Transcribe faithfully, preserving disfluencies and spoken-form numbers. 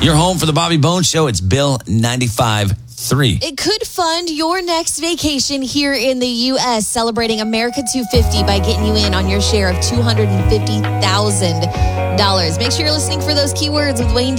Your home for the Bobby Bones Show. It's Bill ninety-five point three. It could fund your next vacation here in the U S, celebrating America two fifty by getting you in on your share of two hundred fifty thousand dollars. Make sure you're listening for those keywords with Wayne